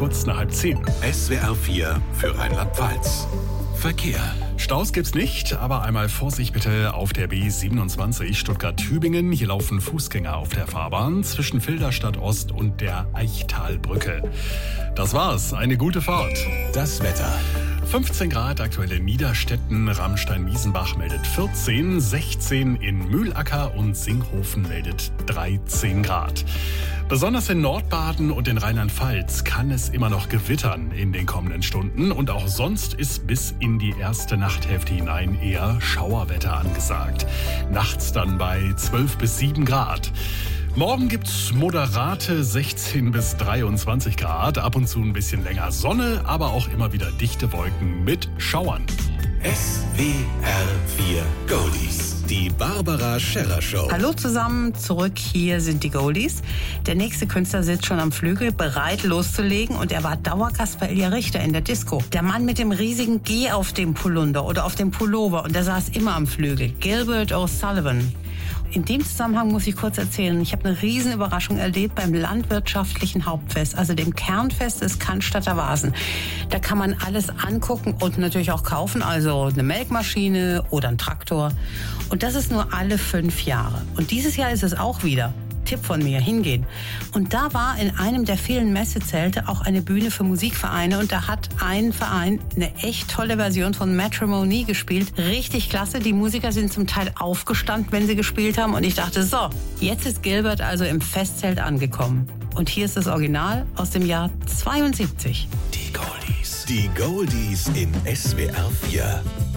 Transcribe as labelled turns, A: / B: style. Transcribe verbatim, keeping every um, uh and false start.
A: kurz nach halb zehn.
B: S W R vier für Rheinland-Pfalz. Verkehr.
A: Staus gibt's nicht, aber einmal Vorsicht bitte auf der B siebenundzwanzig Stuttgart-Tübingen. Hier laufen Fußgänger auf der Fahrbahn zwischen Filderstadt Ost und der Eichtalbrücke. Das war's, eine gute Fahrt.
B: Das Wetter.
A: fünfzehn Grad aktuell in Niederstetten, Ramstein-Wiesenbach meldet vierzehn, sechzehn in Mühlacker und Singhofen meldet dreizehn Grad. Besonders in Nordbaden und in Rheinland-Pfalz kann es immer noch gewittern in den kommenden Stunden und auch sonst ist bis in die erste Nachthälfte hinein eher Schauerwetter angesagt. Nachts dann bei zwölf bis sieben Grad. Morgen gibt's moderate sechzehn bis dreiundzwanzig Grad, ab und zu ein bisschen länger Sonne, aber auch immer wieder dichte Wolken mit Schauern.
B: S W R vier Goldies. Die Barbara Scherrer Show.
C: Hallo zusammen, zurück, hier sind die Goldies. Der nächste Künstler sitzt schon am Flügel, bereit loszulegen und er war Dauergast bei Ilja Richter in der Disco. Der Mann mit dem riesigen G auf dem Polunder oder auf dem Pullover und der saß immer am Flügel, Gilbert O'Sullivan. In dem Zusammenhang muss ich kurz erzählen, ich habe eine riesen Überraschung erlebt beim landwirtschaftlichen Hauptfest, also dem Kernfest des Cannstatter Vasen. Da kann man alles angucken und natürlich auch kaufen, also eine Melkmaschine oder ein Traktor. Und das ist nur alle fünf Jahre. Und dieses Jahr ist es auch wieder. Tipp von mir, hingehen. Und da war in einem der vielen Messezelte auch eine Bühne für Musikvereine und da hat ein Verein eine echt tolle Version von Matrimony gespielt. Richtig klasse, die Musiker sind zum Teil aufgestanden, wenn sie gespielt haben und ich dachte, so, jetzt ist Gilbert also im Festzelt angekommen. Und hier ist das Original aus dem Jahr zweiundsiebzig.
B: Die Goldies. Die Goldies in S W R vier.